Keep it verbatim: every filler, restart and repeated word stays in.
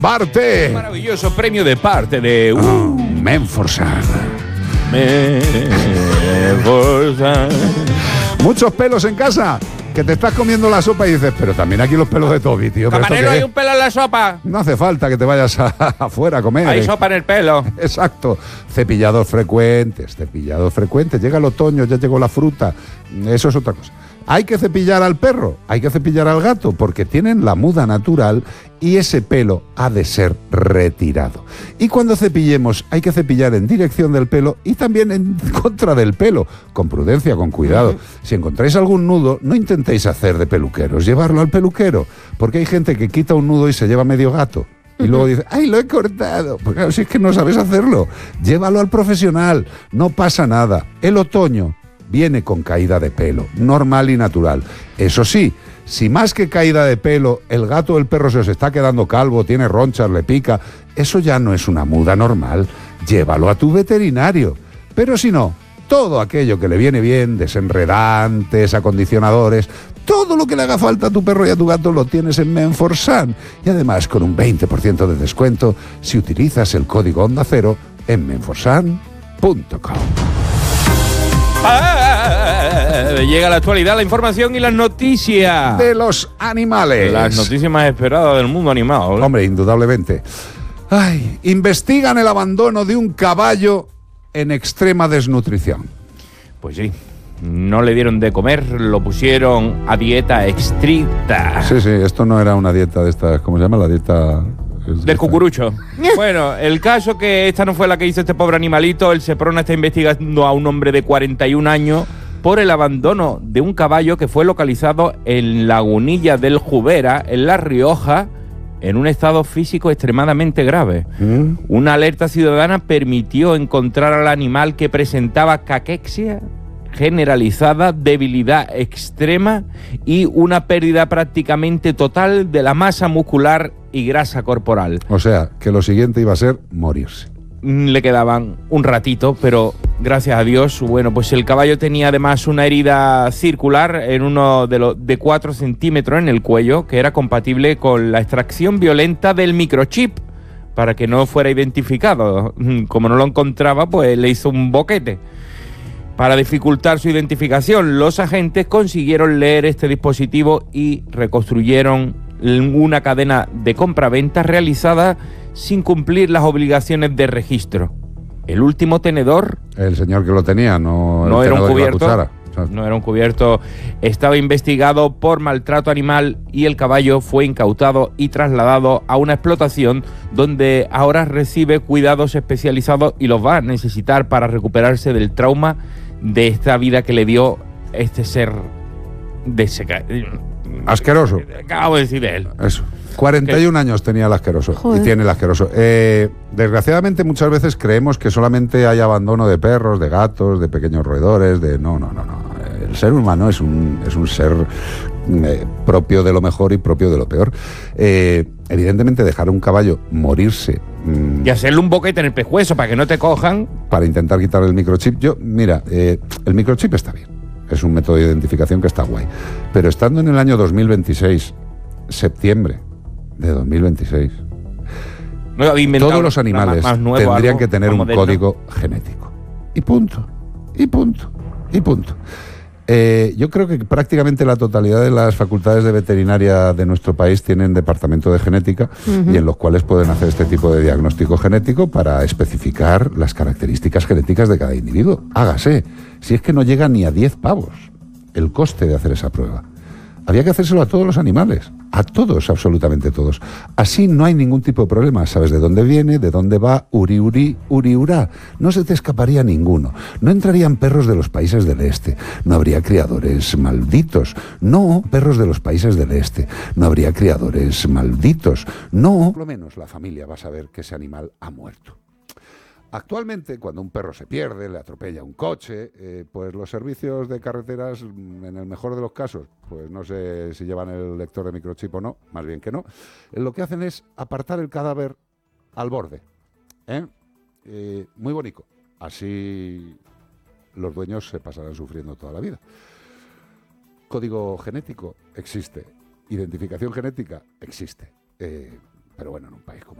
Parte. Un maravilloso premio de parte de... Uh, oh, Menforsan. Menforsan. Muchos pelos en casa, que te estás comiendo la sopa y dices, pero también aquí los pelos de Toby, tío. ¿Pero Camarero, hay un pelo en la sopa. No hace falta que te vayas a, afuera a comer. Hay sopa en el pelo. Exacto. Cepillados frecuentes, cepillados frecuentes. Llega el otoño, ya llegó la fruta. Eso es otra cosa. Hay que cepillar al perro, hay que cepillar al gato, porque tienen la muda natural y ese pelo ha de ser retirado. Y cuando cepillemos, hay que cepillar en dirección del pelo y también en contra del pelo, con prudencia, con cuidado. Uh-huh. Si encontráis algún nudo, no intentéis hacer de peluqueros, llevarlo al peluquero, porque hay gente que quita un nudo y se lleva medio gato. Y luego dice, ¡ay, lo he cortado! Pues claro, si es que no sabes hacerlo, llévalo al profesional, no pasa nada. El otoño viene con caída de pelo, normal y natural. Eso sí, si más que caída de pelo, el gato o el perro se os está quedando calvo, tiene ronchas, le pica, eso ya no es una muda normal. Llévalo a tu veterinario. Pero si no, todo aquello que le viene bien, desenredantes, acondicionadores, todo lo que le haga falta a tu perro y a tu gato lo tienes en Menforsan. Y además con un veinte por ciento de descuento si utilizas el código Onda Cero en menforsan punto com. Ah, llega la actualidad, la información y las noticias de los animales. Las noticias más esperadas del mundo animal. Hombre, indudablemente. Ay, investigan el abandono de un caballo en extrema desnutrición. Pues sí, no le dieron de comer, lo pusieron a dieta estricta. Sí, sí, esto no era una dieta de estas, ¿cómo se llama? La dieta... del cucurucho. Bueno, el caso que esta no fue la que hizo este pobre animalito. El Seprona está investigando a un hombre de cuarenta y un años por el abandono de un caballo que fue localizado en Lagunilla del Jubera, en La Rioja, en un estado físico extremadamente grave. ¿Mm? Una alerta ciudadana permitió encontrar al animal, que presentaba caquexia generalizada, debilidad extrema y una pérdida prácticamente total de la masa muscular y grasa corporal. O sea, que lo siguiente iba a ser morirse. Le quedaban un ratito, pero gracias a Dios, bueno, pues el caballo tenía además una herida circular en uno de los de cuatro centímetros en el cuello, que era compatible con la extracción violenta del microchip, para que no fuera identificado. Como no lo encontraba, pues le hizo un boquete. Para dificultar su identificación, los agentes consiguieron leer este dispositivo y reconstruyeron una cadena de compraventa realizada sin cumplir las obligaciones de registro. El último tenedor... El señor que lo tenía, no, no el era un tenedor cubierto. No era un cubierto. Estaba investigado por maltrato animal y el caballo fue incautado y trasladado a una explotación donde ahora recibe cuidados especializados y los va a necesitar para recuperarse del trauma de esta vida que le dio este ser de seca... asqueroso. Acabo de decir de él. Eso. cuarenta y un años tenía el asqueroso. Joder. Y tiene el asqueroso. Eh, desgraciadamente muchas veces creemos que solamente hay abandono de perros, de gatos, de pequeños roedores, de... No, no, no, no. El ser humano es un, es un ser eh, propio de lo mejor y propio de lo peor. Eh, evidentemente dejar a un caballo morirse... Mmm, y hacerle un boquete en el pescuezo para que no te cojan. Para intentar quitar el microchip. Yo, mira, eh, el microchip está bien. Es un método de identificación que está guay. Pero estando en el año dos mil veintiséis, septiembre de dos mil veintiséis, no, todos los animales más, más nuevo, tendrían que tener un moderno código genético. Y punto. Y punto. Y punto. Eh, yo creo que prácticamente la totalidad de las facultades de veterinaria de nuestro país tienen departamento de genética, uh-huh, y en los cuales pueden hacer este tipo de diagnóstico genético para especificar las características genéticas de cada individuo. Hágase. Si es que no llega ni a diez pavos el coste de hacer esa prueba. Había que hacérselo a todos los animales, a todos, absolutamente todos. Así no hay ningún tipo de problema. Sabes de dónde viene, de dónde va, uri, uri, uri, urá. No se te escaparía ninguno. No entrarían perros de los países del este. No habría criadores malditos. No, perros de los países del este. No habría criadores malditos. No. Por lo menos la familia va a saber que ese animal ha muerto. Actualmente, cuando un perro se pierde, le atropella un coche, eh, pues los servicios de carreteras, en el mejor de los casos, pues no sé si llevan el lector de microchip o no, más bien que no, eh, lo que hacen es apartar el cadáver al borde. ¿eh? Eh, muy bonito. Así los dueños se pasarán sufriendo toda la vida. Código genético existe. Identificación genética existe. Eh, Pero bueno, en un país como